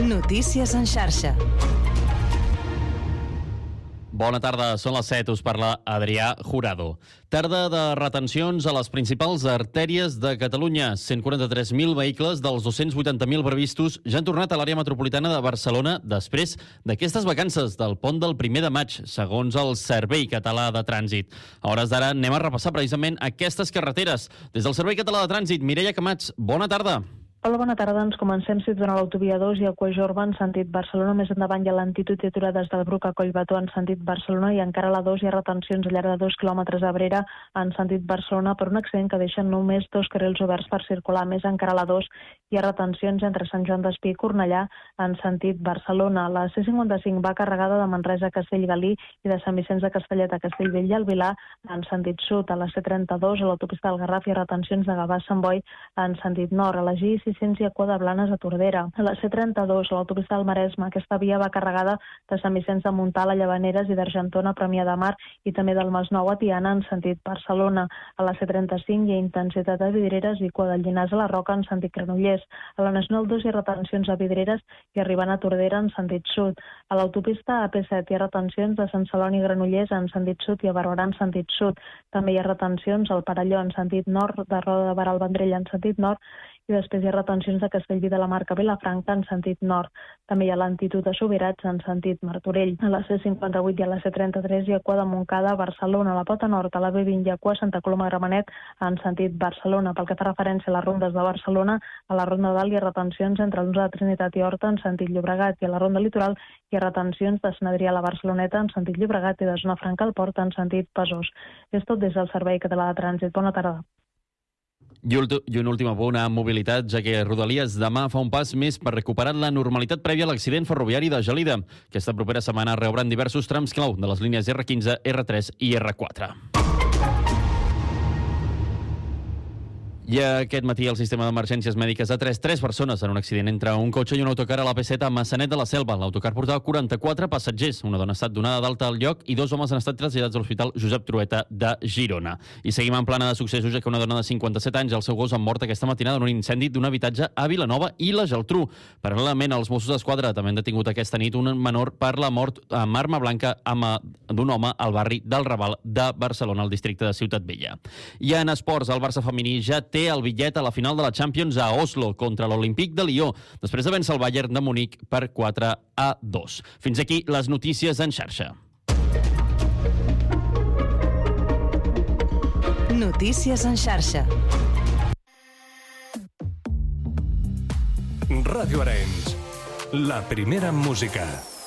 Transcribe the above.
Notícies en xarxa. Bona tarda, són les 7, us parla Adrià Jurado. Tarda de retencions a les principals artèries de Catalunya. 143.000 vehicles dels 280.000 previstos ja han tornat a l'àrea metropolitana de Barcelona després d'aquestes vacances del pont del 1 de maig, segons el Servei Català de Trànsit. A hores d'ara anem a repassar precisament aquestes carreteres. Des del Servei Català de Trànsit, Mireia Camats, bona tarda. Hola, bona tarda. Ens comencem situant a l'autovia 2 i a Cuajorba en sentit Barcelona. Més endavant hi ha lentitud i aturades del Bruc a Collbató en sentit Barcelona i encara a la 2 hi ha retencions al llarg de 2 quilòmetres a Abrera en sentit Barcelona per un accident que deixa només 2 carrils oberts per circular. Més encara a la 2 hi ha retencions entre Sant Joan d'Espí i Cornellà en sentit Barcelona. La C55 va carregada de Manresa a Castellgalí i de Sant Vicenç de Castellet a Castellbell i el Vilar en sentit sud. A la C32 a l'autopista del Garraf hi ha retencions de Gavà a Sant Boi en sentit nord. A la G600 i a Quadra Blanes a Tordera. A la C32, a l'autopista del Maresme, aquesta via va carregada de Sant Vicenç de Montalt a Llavaneres i d'Argentona a Premià de Mar i també del Masnou a Tiana en sentit Barcelona. A la C35 hi ha intensitat a Vidreres i Cua del Llinars a la Roca en sentit Granollers. A la Nacional 2 hi ha retencions a Vidreres i arribant a Tordera en sentit sud. A l'autopista AP7 hi ha retencions de Sant Celoni i Granollers en sentit sud i a Barberà en sentit sud. També hi ha retencions al Perelló en sentit nord, de Roda de Barà al Vendrell en sentit nord i després hi ha retencions de Castellví de la Marca a Vilafranca en sentit nord. També hi ha lentitud a Subirats en sentit Martorell. A la C58 i a la C33 hi ha Cua de Montcada a Barcelona, a la Pota Nord, a la B20 hi ha Cua a Santa Coloma de Gramenet en sentit Barcelona. Pel que fa referència a les rondes de Barcelona, a la Ronda Dalt hi ha retencions entre l'Unza de Trinitat i Horta en sentit Llobregat i a la Ronda Litoral hi ha retencions de Sant Adrià a la Barceloneta en sentit Llobregat i de Zona Franca al Port en sentit Besòs. És tot des del Servei Català de Trànsit. Bona tarda. I un últim apunt a mobilitat, ja que Rodalies demà fa un pas més per recuperar la normalitat prèvia a l'accident ferroviari de Gelida. Aquesta propera setmana reobran diversos trams clau de les línies R15, R3 i R4. I aquest matí el sistema d'emergències mèdiques ha tret 3 persones en un accident entre un cotxe i un autocar a l'AP7 a Massanet de la Selva. L'autocar portava 44 passatgers. Una dona ha estat donada d'alta al lloc i 2 homes han estat traslladats a l'Hospital Josep Trueta de Girona. I seguim en plana de successos, ja que una dona de 57 anys i el seu gos han mort aquesta matinada en un incendi d'un habitatge a Vilanova i la Geltrú. Paral·lelament, els Mossos d'Esquadra també han detingut aquesta nit un menor per la mort amb arma blanca d'un home al barri del Raval de Barcelona, al districte de Ciutat Vella. I en esports, el Barça femení ja té el bitllet a la final de la Champions a Oslo contra l'Olímpic de Lió, després de vèncer el Bayern de Munic per 4-2. Fins aquí les notícies en xarxa. Notícies en xarxa. Ràdio Arenys, la primera en música.